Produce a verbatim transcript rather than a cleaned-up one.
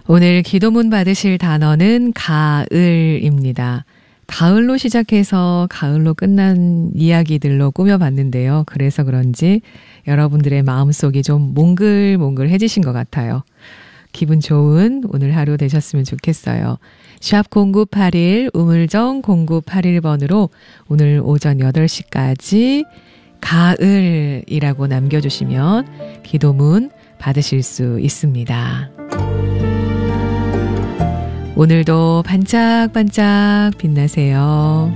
오늘 기도문 받으실 단어는 가을입니다. 가을로 시작해서 가을로 끝난 이야기들로 꾸며봤는데요. 그래서 그런지 여러분들의 마음속이 좀 몽글몽글해지신 것 같아요. 기분 좋은 오늘 하루 되셨으면 좋겠어요. 샵 공구팔일 우물정 공구팔일 번으로 오늘 오전 여덟 시까지 가을이라고 남겨주시면 기도문 받으실 수 있습니다. 오늘도 반짝반짝 빛나세요.